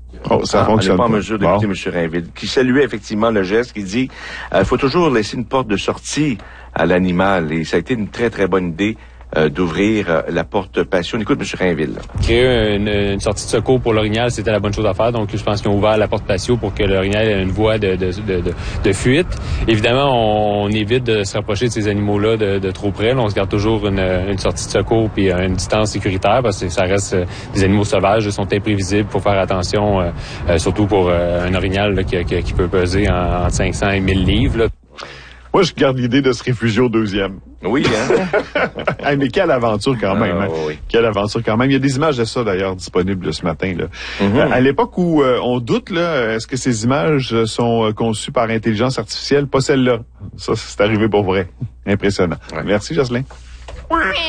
Oh, ça fonctionne. On n'est pas en mesure d'écouter M. Rainville, qui saluait effectivement le geste, qui dit faut toujours laisser une porte de sortie à l'animal. Et ça a été une très, très bonne idée d'ouvrir la porte patio. On écoute M. Rainville. Créer une sortie de secours pour l'orignal, c'était la bonne chose à faire. Donc, je pense qu'ils ont ouvert la porte patio pour que l'orignal ait une voie de fuite. Évidemment, on évite de se rapprocher de ces animaux-là de trop près. Là, on se garde toujours une sortie de secours puis une distance sécuritaire parce que ça reste des animaux sauvages, ils sont imprévisibles. Il faut faire attention, surtout pour un orignal là, qui peut peser entre 500 et 1000 livres. Là. Moi, je garde l'idée de se réfugier au deuxième. Oui, hein? Hey, mais quelle aventure quand même, hein? Oui. Quelle aventure quand même. Il y a des images de ça, d'ailleurs, disponibles ce matin, là. À l'époque où on doute, là, est-ce que ces images sont conçues par intelligence artificielle? Pas celle-là. Ça, c'est arrivé pour vrai. Impressionnant. Ouais. Merci, Jocelyn.